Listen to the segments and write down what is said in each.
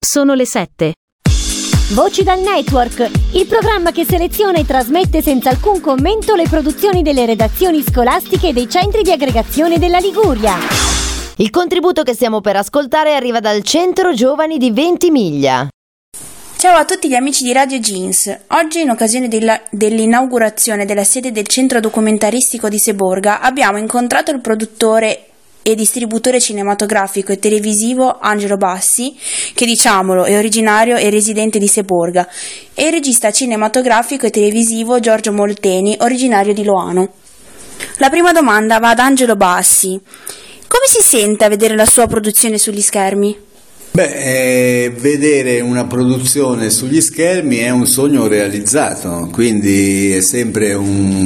Sono le 7. Voci dal Network, il programma che seleziona e trasmette senza alcun commento le produzioni delle redazioni scolastiche e dei centri di aggregazione della Liguria. Il contributo che stiamo per ascoltare arriva dal Centro Giovani di Ventimiglia. Ciao a tutti gli amici di Radio Jeans. Oggi, in occasione dell'inaugurazione della sede del Centro Documentaristico di Seborga, abbiamo incontrato il produttore e distributore cinematografico e televisivo Angelo Bassi, che, diciamolo, è originario e residente di Seborga, e il regista cinematografico e televisivo Giorgio Molteni, originario di Loano. La prima domanda va ad Angelo Bassi. Come si sente a vedere la sua produzione sugli schermi? Vedere una produzione sugli schermi è un sogno realizzato, quindi è sempre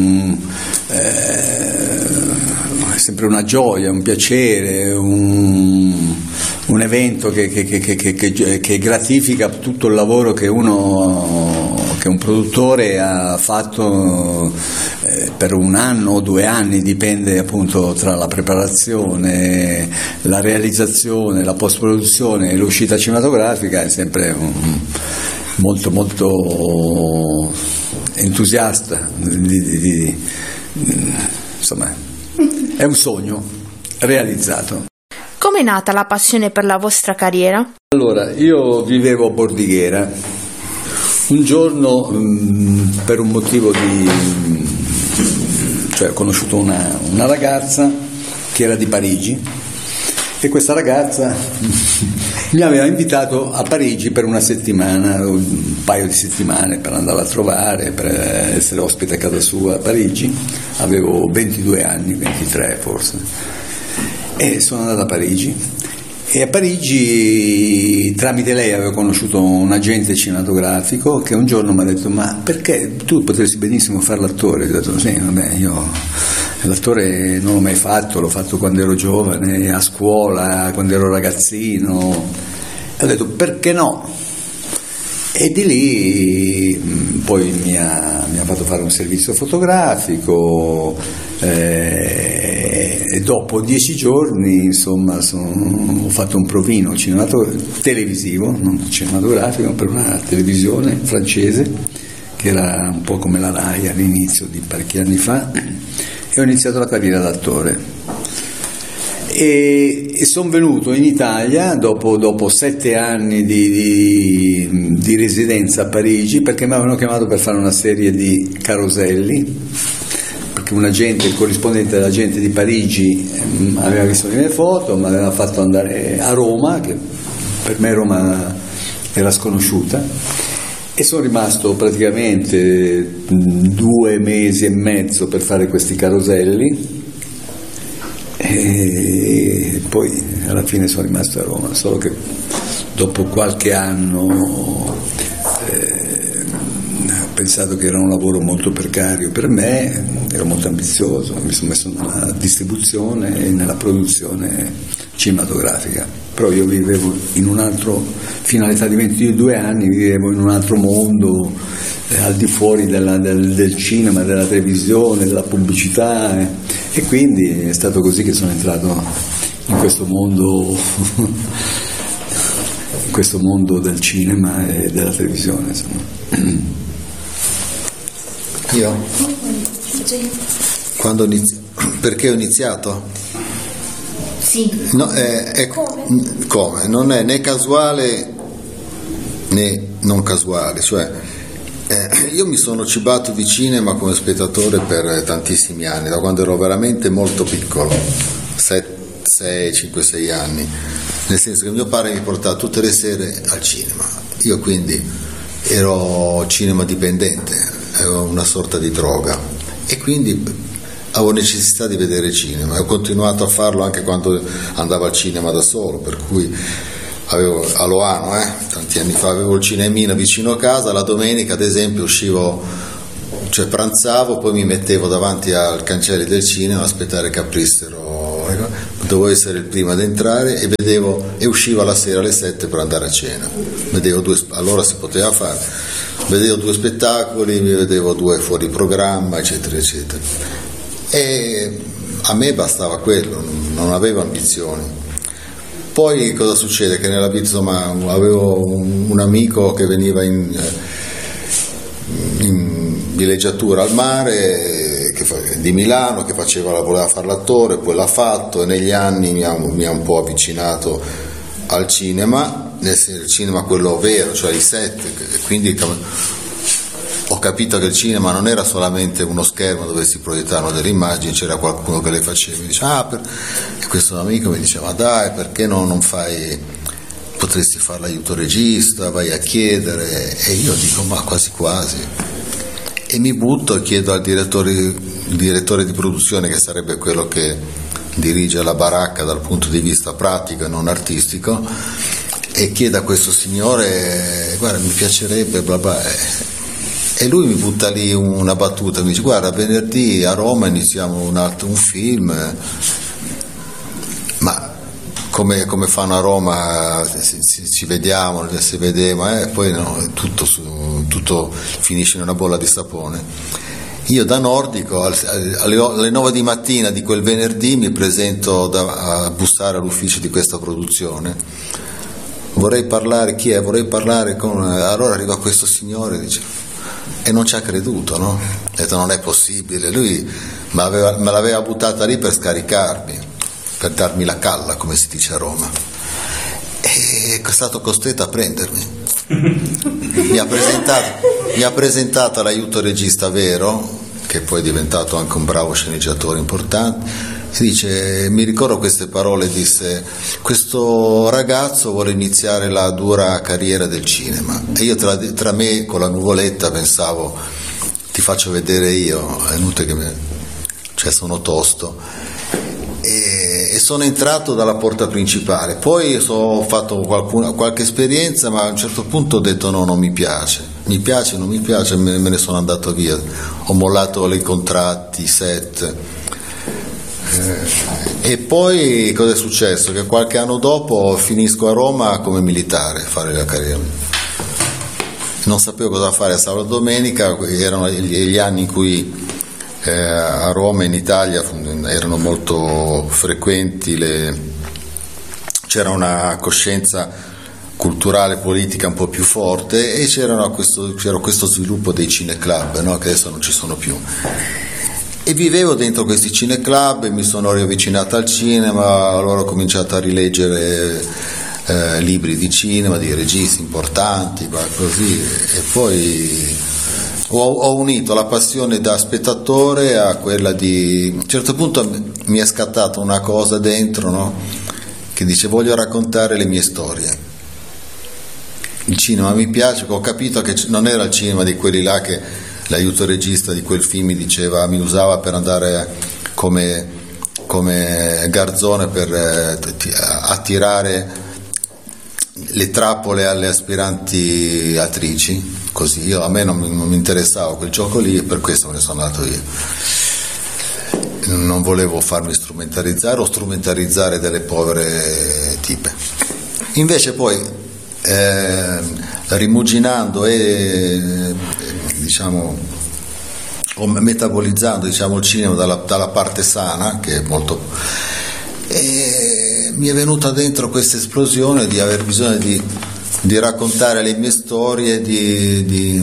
sempre una gioia, un piacere, un evento che gratifica tutto il lavoro che un produttore ha fatto per un anno o 2 anni, dipende appunto tra la preparazione, la realizzazione, la post-produzione e l'uscita cinematografica. È sempre molto molto entusiasta, insomma è un sogno realizzato. Come è nata la passione per la vostra carriera? Allora, io vivevo a Bordighera. Un giorno, per un motivo ho conosciuto una ragazza che era di Parigi, e questa ragazza mi aveva invitato a Parigi per una settimana, un paio di settimane, per andare a trovare, per essere ospite a casa sua a Parigi. Avevo 22 anni, 23 forse, e sono andato a Parigi. E a Parigi, tramite lei, avevo conosciuto un agente cinematografico che un giorno mi ha detto: ma perché tu potresti benissimo fare l'attore? Io ho detto: sì, vabbè, io l'attore non l'ho mai fatto, l'ho fatto quando ero giovane, a scuola, quando ero ragazzino. E ho detto: perché no? E di lì poi mi ha fatto fare un servizio fotografico, e dopo 10 giorni, insomma, ho fatto un provino televisivo, non cinematografico, per una televisione francese che era un po' come la Rai all'inizio di parecchi anni fa, e ho iniziato la carriera d'attore. E sono venuto in Italia dopo 7 anni di residenza a Parigi, perché mi avevano chiamato per fare una serie di caroselli, perché il corrispondente dell'agente di Parigi aveva visto le mie foto, mi aveva fatto andare a Roma, che per me Roma era sconosciuta, e sono rimasto praticamente 2 mesi e mezzo per fare questi caroselli. E poi alla fine sono rimasto a Roma, solo che dopo qualche anno ho pensato che era un lavoro molto precario per me, ero molto ambizioso, mi sono messo nella distribuzione e nella produzione cinematografica, però io vivevo in un altro, fino all'età di 22 anni vivevo in un altro mondo, al di fuori del cinema, della televisione, della pubblicità, e quindi è stato così che sono entrato in questo mondo del cinema e della televisione, insomma. Io? Perché ho iniziato? Sì. No, come? Non è né casuale né non casuale, cioè io mi sono cibato di cinema come spettatore per tantissimi anni, da quando ero veramente molto piccolo, 5-6 anni, nel senso che mio padre mi portava tutte le sere al cinema, io quindi ero cinema dipendente, ero una sorta di droga, e quindi avevo necessità di vedere cinema, e ho continuato a farlo anche quando andavo al cinema da solo, per cui avevo a Loano, tanti anni fa, avevo il cinemino vicino a casa, la domenica ad esempio uscivo, cioè pranzavo, poi mi mettevo davanti al cancello del cinema a aspettare che aprissero, dovevo essere il primo ad entrare, e vedevo, e uscivo alla sera alle 7 per andare a cena, allora si poteva fare, vedevo 2 spettacoli, mi vedevo 2 fuori programma, eccetera eccetera, e a me bastava quello, non avevo ambizioni. Poi cosa succede? Che nella vita, insomma, avevo un amico che veniva in villeggiatura al mare di Milano, che voleva fare l'attore, poi l'ha fatto, e negli anni mi ha un po' avvicinato al cinema, il cinema quello vero, cioè i set, e quindi ho capito che il cinema non era solamente uno schermo dove si proiettavano delle immagini, c'era qualcuno che le faceva, mi dice e questo amico mi diceva: ma dai, perché non fai, potresti fare l'aiuto regista, vai a chiedere, e io dico ma quasi quasi, e mi butto e chiedo al il direttore di produzione, che sarebbe quello che dirige la baracca dal punto di vista pratico e non artistico, e chiedo a questo signore: guarda, mi piacerebbe, bla bla. E lui mi butta lì una battuta, mi dice: guarda, venerdì a Roma iniziamo un film, ma come fanno a Roma, ci vediamo, si vedeva, poi no, tutto finisce in una bolla di sapone. Io da nordico alle 9 di mattina di quel venerdì mi presento a bussare all'ufficio di questa produzione. Vorrei parlare, chi è? Vorrei parlare con... Allora arriva questo signore, dice... E non ci ha creduto, no? Ha detto: non è possibile. Lui me l'aveva buttata lì per scaricarmi, per darmi la calla, come si dice a Roma, e è stato costretto a prendermi. Mi ha presentato l'aiuto regista vero, che poi è diventato anche un bravo sceneggiatore importante. Si dice, mi ricordo queste parole, disse: questo ragazzo vuole iniziare la dura carriera del cinema. E io tra me con la nuvoletta pensavo: ti faccio vedere io, è inutile che sono tosto. E sono entrato dalla porta principale. Poi ho fatto qualche esperienza, ma a un certo punto ho detto: no, non mi piace, non mi piace, me ne sono andato via. Ho mollato i contratti, i set. E poi cosa è successo? Che qualche anno dopo finisco a Roma come militare, a fare la carriera. Non sapevo cosa fare a sabato e domenica, erano gli anni in cui a Roma, in Italia, erano molto frequenti, c'era una coscienza culturale, politica un po' più forte, e c'era questo sviluppo dei cineclub, no? Che adesso non ci sono più. E vivevo dentro questi cineclub e mi sono riavvicinato al cinema. Allora ho cominciato a rileggere libri di cinema, di registi importanti, così, e poi ho unito la passione da spettatore a quella di... A un certo punto mi è scattata una cosa dentro, no? Che dice: voglio raccontare le mie storie. Il cinema mi piace, ho capito che non era il cinema di quelli là che l'aiuto regista di quel film mi usava per andare come garzone per attirare le trappole alle aspiranti attrici, così. A me non mi interessava quel gioco lì, e per questo me ne sono andato io. Non volevo farmi strumentalizzare o strumentalizzare delle povere tipe. Invece poi rimuginando e metabolizzando il cinema dalla parte sana, che è molto, e mi è venuta dentro questa esplosione di aver bisogno di raccontare le mie storie, di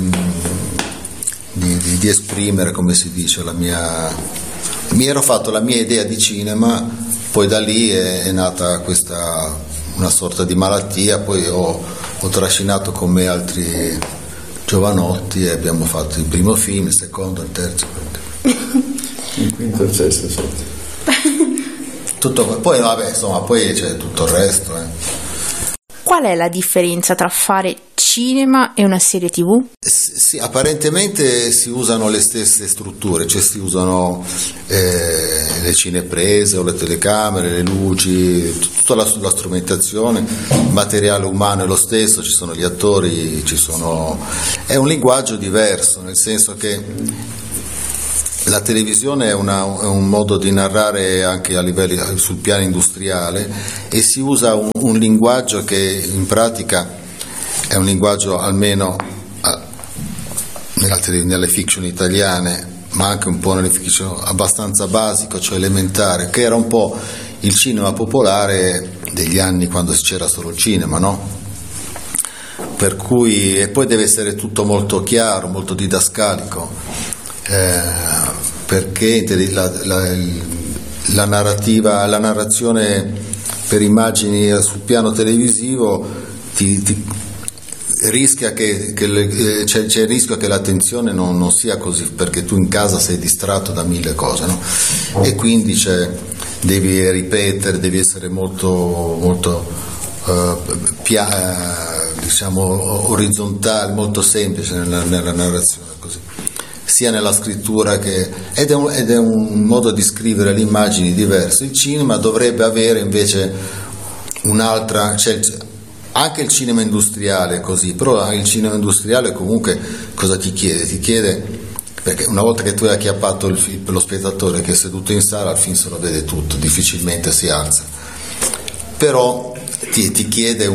esprimere, come si dice, mi ero fatto la mia idea di cinema. Poi da lì è nata una sorta di malattia. Poi ho trascinato con me altri giovanotti e abbiamo fatto il primo film, il secondo, il terzo, il quinto, il sesto, tutto. Poi vabbè, insomma, poi c'è tutto il resto. Qual è la differenza tra fare cinema e una serie TV? Sì, apparentemente si usano le stesse strutture, cioè si usano le cineprese o le telecamere, le luci, tutta la strumentazione, il materiale umano è lo stesso, ci sono gli attori, è un linguaggio diverso, nel senso che la televisione è un modo di narrare anche a livello sul piano industriale, e si usa un linguaggio che in pratica è un linguaggio, almeno nelle fiction italiane, ma anche un po' nelle fiction, abbastanza basico, cioè elementare, che era un po' il cinema popolare degli anni quando c'era solo il cinema, no? Per cui, e poi deve essere tutto molto chiaro, molto didascalico, perché la narrazione per immagini sul piano televisivo rischia c'è il rischio che l'attenzione non sia così, perché tu in casa sei distratto da mille cose, no? E quindi devi ripetere, devi essere molto diciamo orizzontale, molto semplice nella narrazione, così, sia nella scrittura ed è un modo di scrivere le immagini diverso. Il cinema dovrebbe avere invece un'altra, anche il cinema industriale è così, però il cinema industriale comunque cosa ti chiede? Ti chiede, perché una volta che tu hai acchiappato lo spettatore che è seduto in sala, al film se lo vede tutto, difficilmente si alza, però ti chiede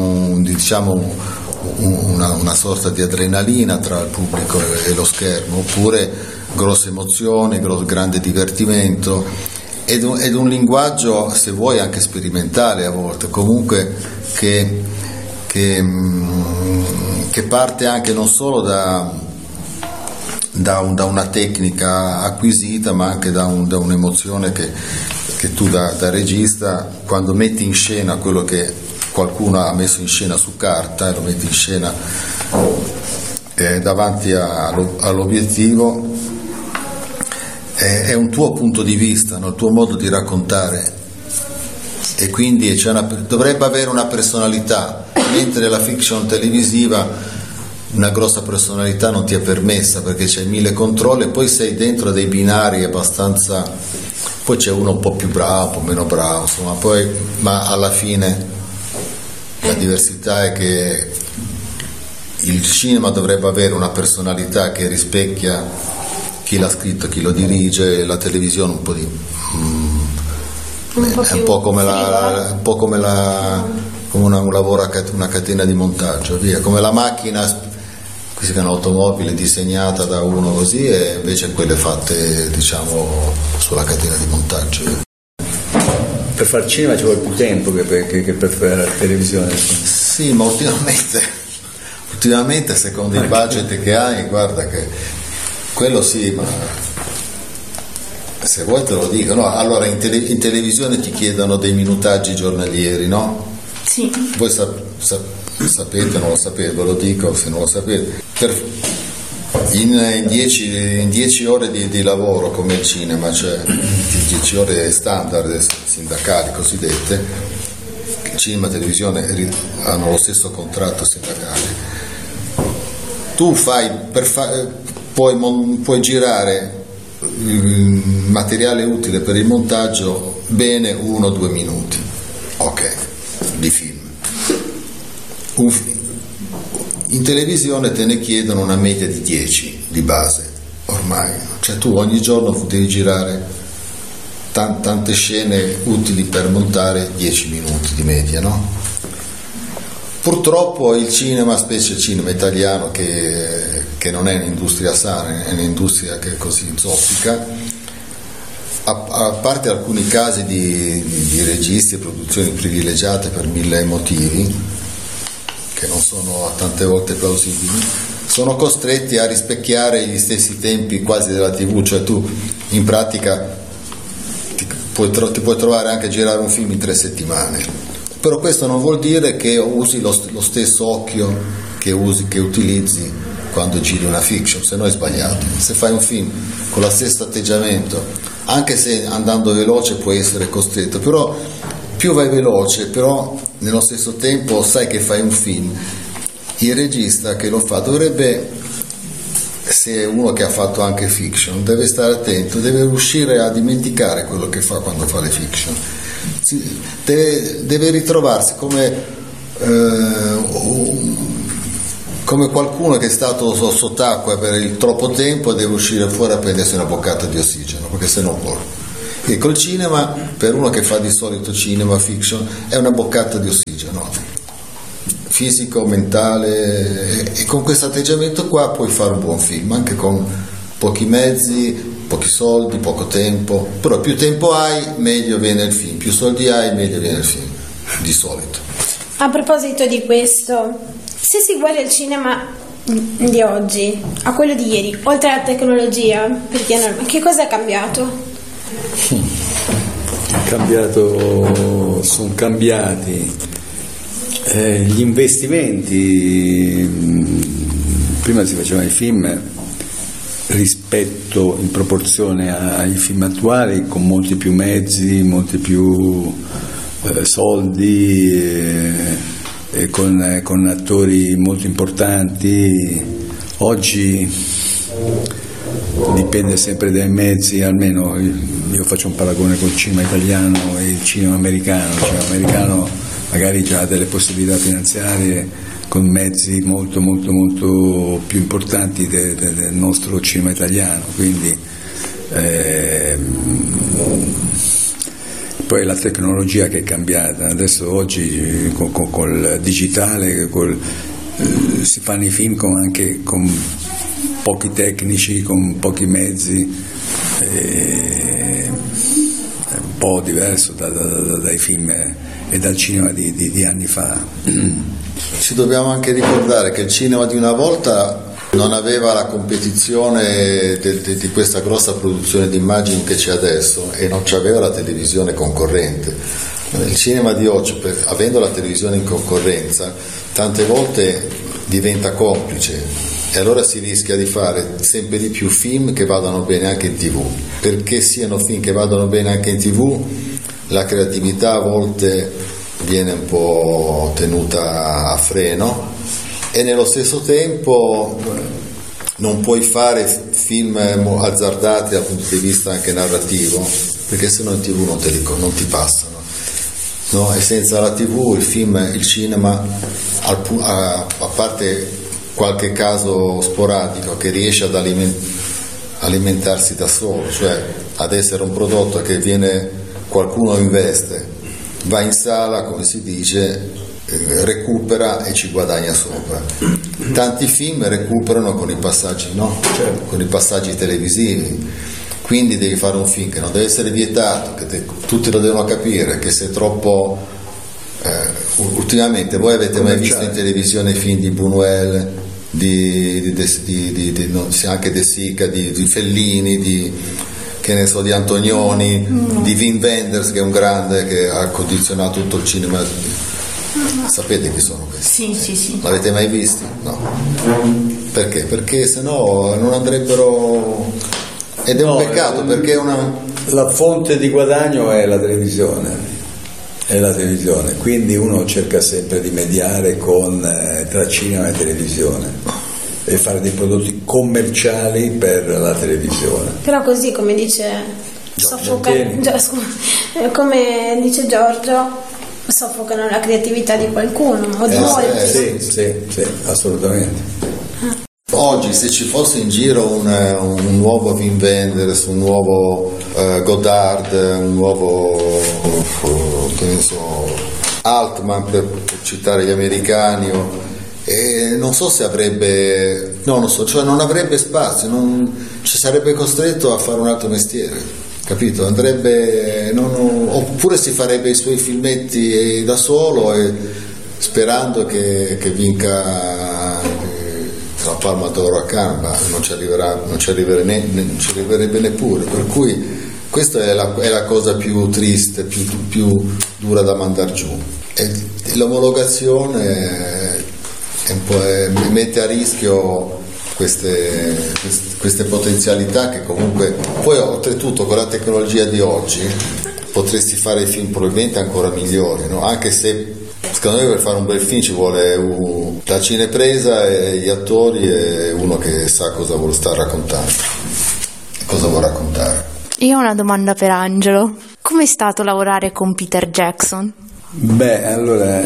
una sorta di adrenalina tra il pubblico e lo schermo, oppure grosse emozioni, grande divertimento, ed un linguaggio, se vuoi, anche sperimentale a volte, comunque che parte anche non solo da una tecnica acquisita, ma anche da un'emozione che tu da regista, quando metti in scena quello che qualcuno ha messo in scena su carta e lo metti in scena davanti all'obiettivo, è un tuo punto di vista, no? Il tuo modo di raccontare, e quindi dovrebbe avere una personalità, mentre la fiction televisiva una grossa personalità non ti è permessa, perché c'hai mille controlli e poi sei dentro dei binari abbastanza, poi c'è uno un po' più bravo, un po' meno bravo, insomma, ma alla fine la diversità è che il cinema dovrebbe avere una personalità che rispecchia chi l'ha scritto, chi lo dirige, la televisione un po' come un lavoro, una catena di montaggio, via, come la macchina, si chiama automobile, disegnata da uno così, e invece quelle fatte, diciamo, sulla catena di montaggio. Per far cinema ci vuole più tempo che per fare la televisione. Sì, ma ultimamente secondo il budget che hai, guarda che quello sì, ma se vuoi te lo dico, no? Allora in televisione ti chiedono dei minutaggi giornalieri, no? Sì. Voi sapete, non lo sapete, ve lo dico se non lo sapete. In 10 ore di lavoro come il cinema, cioè 10 ore standard sindacali cosiddette, il cinema e la televisione hanno lo stesso contratto sindacale. Tu puoi girare il materiale utile per il montaggio bene 1 o 2 minuti, ok, di film. In televisione te ne chiedono una media di 10 di base ormai, cioè tu ogni giorno devi girare tante scene utili per montare 10 minuti di media, no? Purtroppo il cinema, specie il cinema italiano, che non è un'industria sana, è un'industria che è così zoppica, a parte alcuni casi di registi e produzioni privilegiate per 1000 motivi, che non sono tante volte plausibili, sono costretti a rispecchiare gli stessi tempi quasi della TV, cioè tu in pratica ti puoi trovare anche a girare un film in 3 settimane, però questo non vuol dire che usi lo stesso occhio che utilizzi quando giri una fiction, se no è sbagliato. Se fai un film con lo stesso atteggiamento, anche se andando veloce puoi essere costretto, però più vai veloce, però nello stesso tempo sai che fai un film, il regista che lo fa dovrebbe, se è uno che ha fatto anche fiction, deve stare attento, deve riuscire a dimenticare quello che fa quando fa le fiction, deve ritrovarsi come qualcuno che è stato sott'acqua per il troppo tempo e deve uscire fuori a prendersi una boccata di ossigeno, perché se no può. E col cinema, per uno che fa di solito cinema fiction, è una boccata di ossigeno fisico, mentale, e con questo atteggiamento qua puoi fare un buon film, anche con pochi mezzi, pochi soldi, poco tempo, però più tempo hai meglio viene il film, più soldi hai meglio viene il film. di solito. A proposito di questo, se si guarda il cinema di oggi a quello di ieri, oltre alla tecnologia, perché che cosa è cambiato? Sono cambiati gli investimenti. Prima si facevano i film rispetto in proporzione ai film attuali con molti più mezzi, molti più soldi, con attori molto importanti. Oggi dipende sempre dai mezzi, almeno io faccio un paragone col cinema italiano e il cinema americano. Il cinema americano magari già ha delle possibilità finanziarie con mezzi molto molto molto più importanti del nostro cinema italiano, quindi poi la tecnologia che è cambiata, adesso oggi col digitale si fanno i film anche con pochi tecnici, con pochi mezzi, è un po' diverso dai film e dal cinema di anni fa. Ci dobbiamo anche ricordare che il cinema di una volta non aveva la competizione di questa grossa produzione di immagini che c'è adesso, e non c'aveva la televisione concorrente. Il cinema di oggi, avendo la televisione in concorrenza, tante volte diventa complice, e allora si rischia di fare sempre di più film che vadano bene anche in TV. Perché siano film che vadano bene anche in TV, la creatività a volte viene un po' tenuta a freno, e nello stesso tempo non puoi fare film azzardati dal punto di vista anche narrativo, perché sennò in TV non ti passano, no? E senza la TV il cinema, a parte qualche caso sporadico, che riesce ad alimentarsi da solo, cioè ad essere un prodotto che qualcuno investe, va in sala, come si dice, recupera e ci guadagna sopra. Tanti film recuperano con i passaggi, no? Con i passaggi televisivi. Quindi devi fare un film che non deve essere vietato, che tutti lo devono capire, che se troppo ultimamente voi avete mai visto in televisione i film di Buñuel, anche De Sica, di Fellini, di Antonioni, di Wim Wenders, che è un grande che ha condizionato tutto il cinema. Sapete chi sono questi? Sì. L'avete mai visti? No. Perché? Perché sennò non andrebbero, ed è un peccato, perché la fonte di guadagno è la televisione, quindi uno cerca sempre di mediare tra cinema e televisione e fare dei prodotti commerciali per la televisione. Però così, come dice come dice Giorgio, soffocano la creatività di qualcuno o di molti. Sì, assolutamente. Oggi se ci fosse in giro un nuovo Wim Wenders, un nuovo Godard, un nuovo Altman, per citare gli americani, non so se avrebbe, non avrebbe spazio, ci sarebbe costretto a fare un altro mestiere. Capito? Oppure si farebbe i suoi filmetti da solo, sperando che vinca la Palma d'Oro a Cannes, ma non ci arriverebbe neppure. Per cui questa è la cosa più triste, più dura da mandar giù. E l'omologazione mette a rischio queste potenzialità, che comunque poi oltretutto con la tecnologia di oggi potresti fare film probabilmente ancora migliori, no? Anche se secondo me per fare un bel film ci vuole la cinepresa e gli attori e uno che sa cosa vuole stare raccontando, cosa vuole raccontare. Io ho una domanda per Angelo: com'è stato lavorare con Peter Jackson? Beh, allora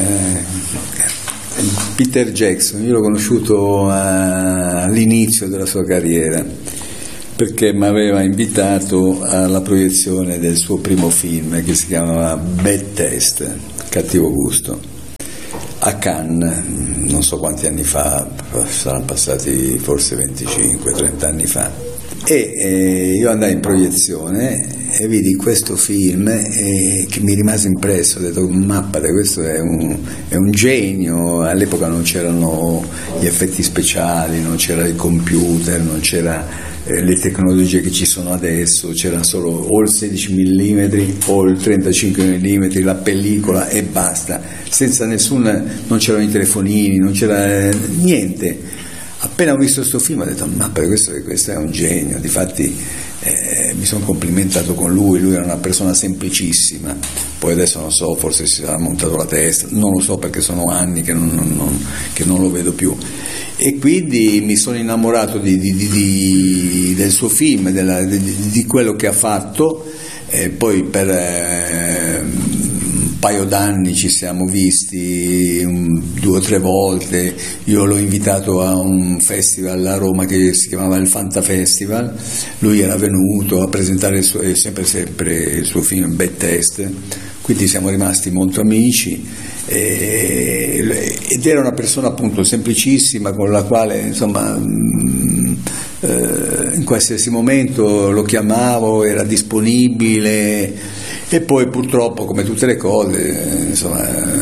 Peter Jackson io l'ho conosciuto all'inizio della sua carriera, perché mi aveva invitato alla proiezione del suo primo film, che si chiamava Bad Taste, cattivo gusto, a Cannes, non so quanti anni fa, saranno passati forse 25-30 anni fa, E io andai in proiezione e vidi questo film che mi rimase impresso. Ho detto: mappate, questo è un genio. All'epoca non c'erano gli effetti speciali, non c'era il computer, non c'era le tecnologie che ci sono adesso, c'era solo o il 16 mm o il 35 mm, la pellicola e basta, senza non c'erano i telefonini, non c'era niente. Appena ho visto questo film ho detto: ma per questo è un genio. Difatti mi sono complimentato con lui era una persona semplicissima. Poi adesso non so, forse si sarà montato la testa, non lo so, perché sono anni che non lo vedo più. E quindi mi sono innamorato del suo film, di quello che ha fatto. Poi per un paio d'anni ci siamo visti 2 o 3 volte. Io l'ho invitato a un festival a Roma che si chiamava il Fanta Festival, lui era venuto a presentare sempre il suo film Bad Test, quindi siamo rimasti molto amici ed era una persona appunto semplicissima, con la quale insomma in qualsiasi momento lo chiamavo, era disponibile. E poi purtroppo, come tutte le cose, insomma,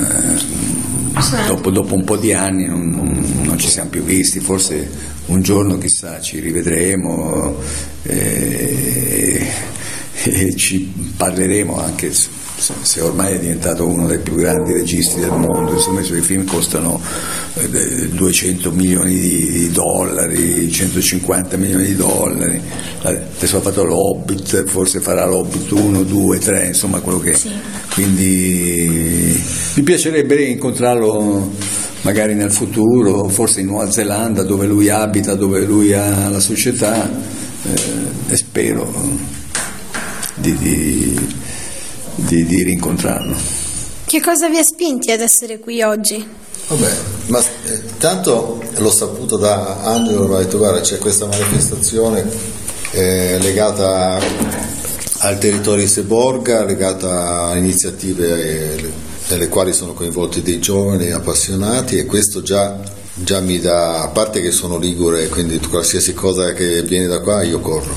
dopo un po' di anni non ci siamo più visti. Forse un giorno, chissà, ci rivedremo e ci parleremo, anche se ormai è diventato uno dei più grandi registi del mondo. Insomma, i suoi film costano 200 milioni di dollari, 150 milioni di dollari. Adesso ha fatto l'Hobbit, forse farà l'Hobbit 1, 2, 3, insomma quello che è. Sì. Quindi mi piacerebbe incontrarlo magari nel futuro, forse in Nuova Zelanda, dove lui abita, dove lui ha la società, e spero di rincontrarlo. Che cosa vi ha spinti ad essere qui oggi? Vabbè, ma tanto l'ho saputo da Angelo, mi ha detto: guarda, c'è questa manifestazione legata al territorio di Seborga, legata a iniziative nelle quali sono coinvolti dei giovani appassionati, e questo già mi dà, a parte che sono ligure, quindi qualsiasi cosa che viene da qua io corro.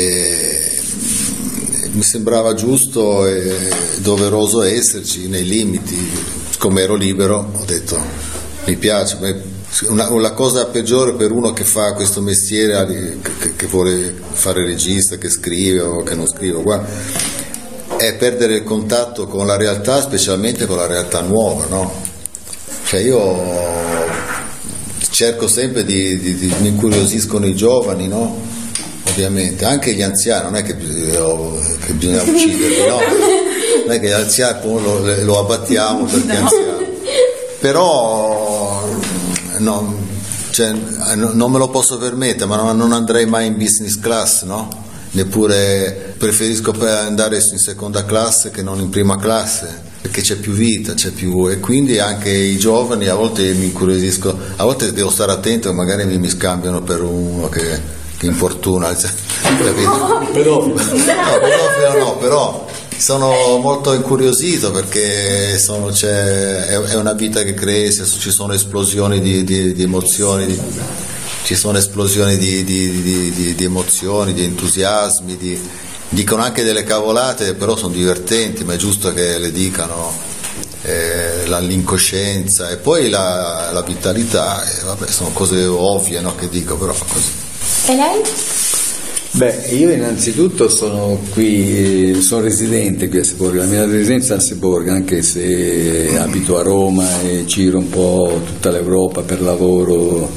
Mi sembrava giusto e doveroso esserci nei limiti. Come ero libero, ho detto: mi piace. La cosa peggiore per uno che fa questo mestiere, che vuole fare regista, che scrive o che non scrive, è perdere il contatto con la realtà, specialmente con la realtà nuova, no? Cioè io cerco sempre mi incuriosiscono i giovani, no? Ovviamente, anche gli anziani, non è che bisogna ucciderli, no? Non è che gli anziani lo abbattiamo perché è anziano, però non me lo posso permettere, ma non andrei mai in business class, no? Neppure, preferisco andare in seconda classe che non in prima classe, perché c'è più vita, e quindi anche i giovani a volte mi incuriosisco, a volte devo stare attento, magari mi scambiano per uno che importuna, pedofilo no, però sono molto incuriosito, perché è una vita che cresce, ci sono esplosioni di emozioni, ci sono esplosioni di emozioni, di entusiasmi, dicono anche delle cavolate, però sono divertenti, ma è giusto che le dicano, l'incoscienza e poi la vitalità, sono cose ovvie, no, che dico, però così. E lei? Beh, io innanzitutto sono residente qui a Seborga, la mia residenza è a Seborga, anche se abito a Roma e giro un po' tutta l'Europa per lavoro.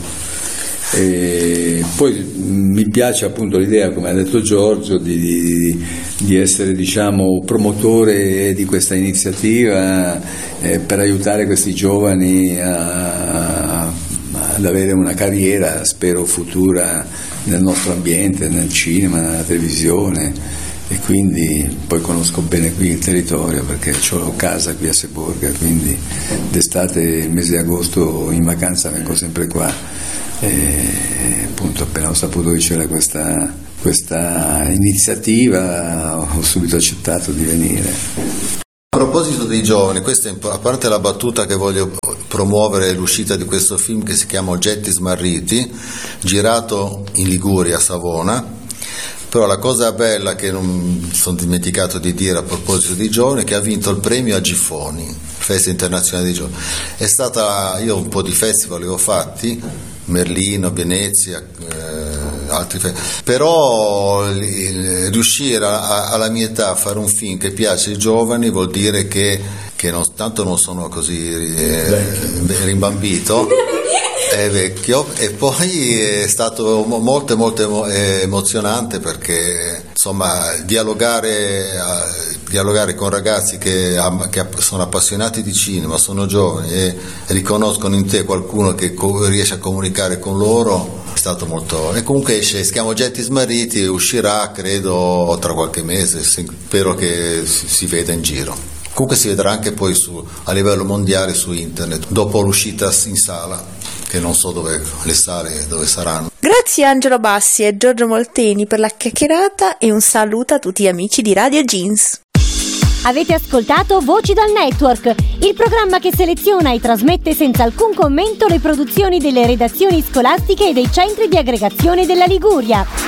E poi mi piace appunto l'idea, come ha detto Giorgio, di essere, diciamo, promotore di questa iniziativa per aiutare questi giovani ad avere una carriera, spero futura, nel nostro ambiente, nel cinema, nella televisione. E quindi poi conosco bene qui il territorio, perché ho casa qui a Seborga, quindi d'estate, il mese di agosto, in vacanza vengo sempre qua. E appunto, appena ho saputo che c'era questa iniziativa, ho subito accettato di venire. A proposito dei giovani, questa è, a parte la battuta che voglio promuovere, l'uscita di questo film che si chiama Oggetti smarriti, girato in Liguria, a Savona, Però la cosa bella che non sono dimenticato di dire a proposito di giovani è che ha vinto il premio a Gifoni, Festa Internazionale dei Giovani. È stata, io un po' di festival li ho fatti, Merlino, Venezia, altri però riuscire alla mia età a fare un film che piace ai giovani vuol dire che tanto non sono così rimbambito, è vecchio, e poi è stato molto emozionante, perché insomma dialogare con ragazzi che sono appassionati di cinema, sono giovani e riconoscono in te qualcuno che riesce a comunicare con loro, è stato molto. E comunque esce, si chiama Oggetti Smarriti, uscirà credo tra qualche mese, spero che si veda in giro. Comunque si vedrà anche poi a livello mondiale su internet, dopo l'uscita in sala, che non so le sale dove saranno. Grazie Angelo Bassi e Giorgio Molteni per la chiacchierata e un saluto a tutti gli amici di Radio Jeans. Avete ascoltato Voci dal Network, il programma che seleziona e trasmette senza alcun commento le produzioni delle redazioni scolastiche e dei centri di aggregazione della Liguria.